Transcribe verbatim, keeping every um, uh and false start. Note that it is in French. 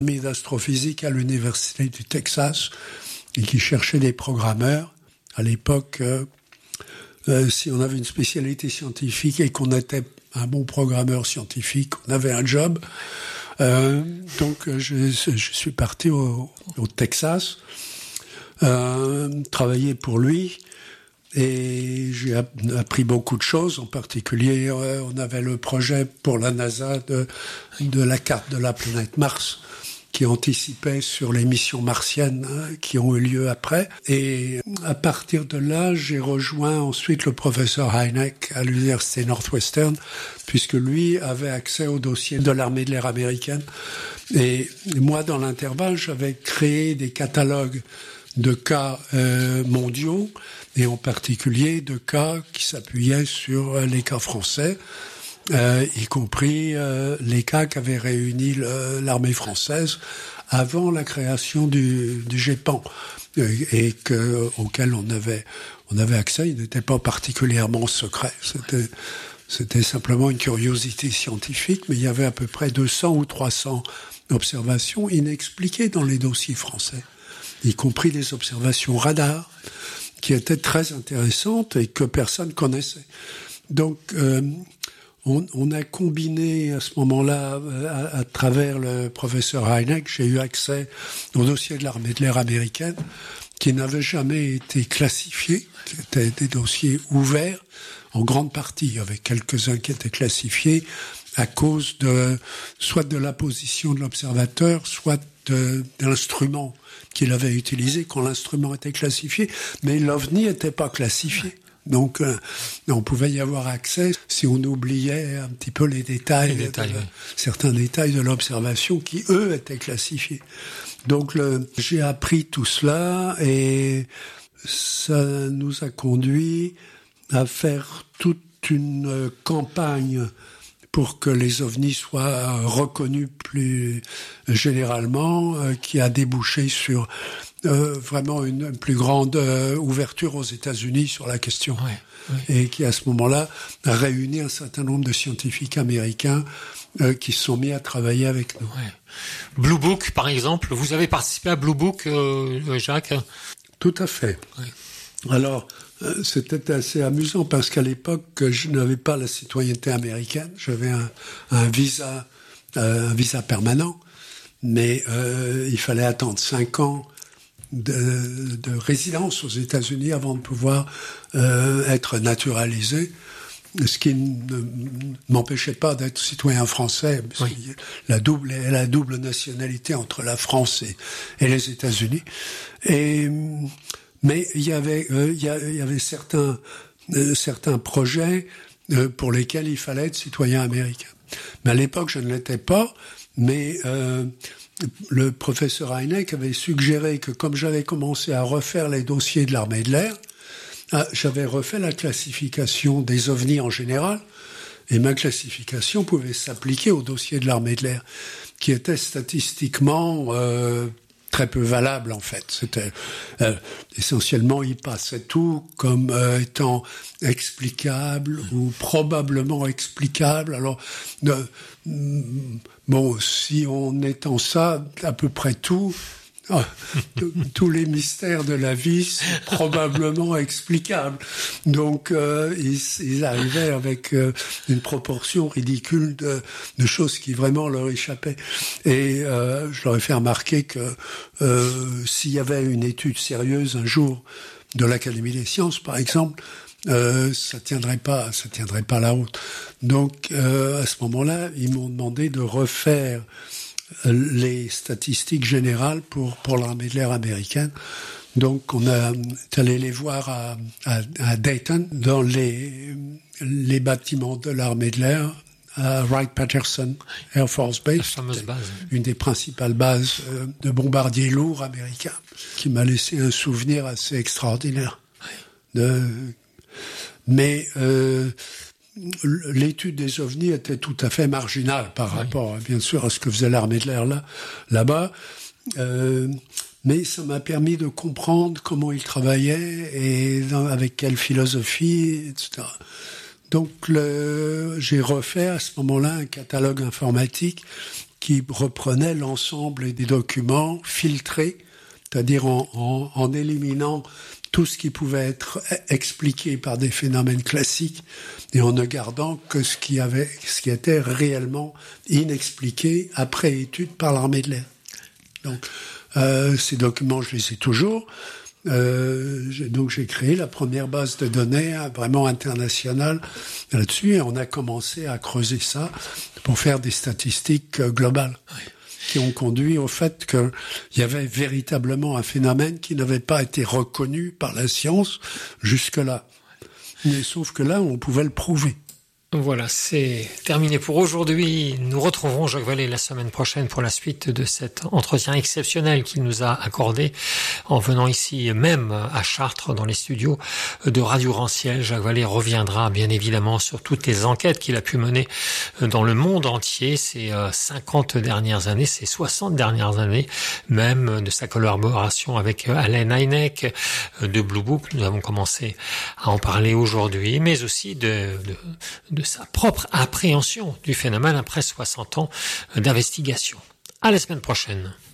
d'astrophysique à l'université du Texas et qui cherchait des programmeurs. À l'époque, euh, euh, si on avait une spécialité scientifique et qu'on était un bon programmeur scientifique, on avait un job. Euh, donc, je, je suis parti au, au Texas, euh, travailler pour lui. Et j'ai appris beaucoup de choses, en particulier, euh, on avait le projet pour la NASA de, de la carte de la planète Mars, qui anticipait sur les missions martiennes hein, qui ont eu lieu après. Et à partir de là, j'ai rejoint ensuite le professeur Hynek à l'université Northwestern, puisque lui avait accès au dossier de l'armée de l'air américaine. Et moi, dans l'intervalle, j'avais créé des catalogues de cas euh, mondiaux, et en particulier de cas qui s'appuyaient sur les cas français, euh, y compris euh, les cas qu'avait réunis le, l'armée française avant la création du, du G E P A N, et que, auquel on avait, on avait accès. Il n'était pas particulièrement secret. C'était, c'était simplement une curiosité scientifique, mais il y avait à peu près deux cents ou trois cents observations inexpliquées dans les dossiers français, y compris des observations radar, qui étaient très intéressantes et que personne connaissait. Donc, euh, on, on a combiné à ce moment-là, à, à travers le professeur Hynek, j'ai eu accès au dossier de l'armée de l'air américaine, qui n'avait jamais été classifié, qui étaient des dossiers ouverts, en grande partie. Il y avait quelques-uns qui étaient classifiés à cause de, soit de la position de l'observateur, soit de, de l'instrument qu'il avait utilisé quand l'instrument était classifié, mais l'OVNI n'était pas classifié. Donc, euh, on pouvait y avoir accès si on oubliait un petit peu les détails, les détails de, oui. certains détails de l'observation qui, eux, étaient classifiés. Donc, le, j'ai appris tout cela et ça nous a conduit à faire toute une campagne pour que les ovnis soient reconnus plus généralement, euh, qui a débouché sur euh, vraiment une, une plus grande euh, ouverture aux États-Unis sur la question. Ouais, ouais. Et qui, à ce moment-là, a réuni un certain nombre de scientifiques américains euh, qui se sont mis à travailler avec nous. Ouais. Blue Book, par exemple. Vous avez participé à Blue Book, euh, Jacques ? Tout à fait. Ouais. Alors, c'était assez amusant parce qu'à l'époque, je n'avais pas la citoyenneté américaine. J'avais un, un visa, euh, un visa permanent, mais euh, il fallait attendre cinq ans de, de résidence aux États-Unis avant de pouvoir euh, être naturalisé, ce qui ne m'empêchait pas d'être citoyen français. Parce oui. La double, la double nationalité entre la France et, et les États-Unis. Et mais il y avait, euh, il y, a, il y avait certains, euh, certains projets euh, pour lesquels il fallait être citoyen américain. Mais à l'époque, je ne l'étais pas. Mais euh, le professeur Hynek avait suggéré que, comme j'avais commencé à refaire les dossiers de l'armée de l'air, euh, j'avais refait la classification des ovnis en général. Et ma classification pouvait s'appliquer au dossier de l'armée de l'air, qui était statistiquement euh, très peu valable en fait. C'était euh, essentiellement, il passait tout comme euh, étant explicable ou probablement explicable. Alors euh, bon, si on étend ça, à peu près tout, oh, tous les mystères de la vie sont probablement explicables. Donc euh, ils, ils arrivaient avec euh, une proportion ridicule de, de choses qui vraiment leur échappaient. Et euh, je leur ai fait remarquer que euh, s'il y avait une étude sérieuse un jour de l'Académie des sciences, par exemple, euh, ça tiendrait pas, ça tiendrait pas la route. Donc euh, à ce moment-là, ils m'ont demandé de refaire les statistiques générales pour pour l'armée de l'air américaine. Donc on a est allé les voir à, à, à Dayton, dans les les bâtiments de l'armée de l'air, à Wright-Patterson Air Force Base, la fameuse base, une des principales bases de bombardiers lourds américains, qui m'a laissé un souvenir assez extraordinaire. De, mais euh, l'étude des ovnis était tout à fait marginale par oui. rapport, bien sûr, à ce que faisait l'armée de l'air là, là-bas. Euh, mais ça m'a permis de comprendre comment ils travaillaient et dans, avec quelle philosophie, et cetera. Donc, le, j'ai refait à ce moment-là un catalogue informatique qui reprenait l'ensemble des documents filtrés, c'est-à-dire en, en, en éliminant tout ce qui pouvait être expliqué par des phénomènes classiques et en ne gardant que ce qui avait, ce qui était réellement inexpliqué après étude par l'armée de l'air. Donc, euh, ces documents, je les ai toujours. Euh, j'ai, donc, j'ai créé la première base de données hein, vraiment internationale là-dessus et on a commencé à creuser ça pour faire des statistiques euh, globales. Oui. Qui ont conduit au fait qu'il y avait véritablement un phénomène qui n'avait pas été reconnu par la science jusque-là. Mais sauf que là, on pouvait le prouver. Voilà, c'est terminé pour aujourd'hui. Nous retrouverons Jacques Vallée la semaine prochaine pour la suite de cet entretien exceptionnel qu'il nous a accordé en venant ici même à Chartres dans les studios de Radio Rancière. Jacques Vallée reviendra bien évidemment sur toutes les enquêtes qu'il a pu mener dans le monde entier ces cinquante dernières années, ces soixante dernières années, même de sa collaboration avec Alain Hynek de Blue Book. Nous avons commencé à en parler aujourd'hui, mais aussi de, de, de de sa propre appréhension du phénomène après soixante ans d'investigation. À la semaine prochaine.